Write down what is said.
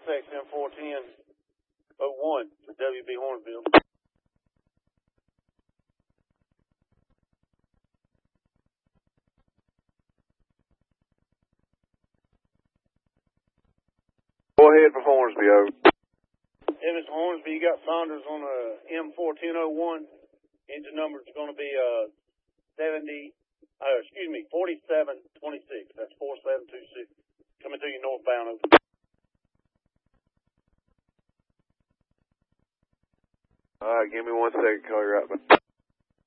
Apex M410-01 to WB Hornsville. Go ahead for Hornsby, over. Yeah, Mr. Hornsby, you got Saunders on a M410-01. Engine number is going to be 4726. That's 4726. Coming to you northbound, over. All right, give me 1 second, call you right back.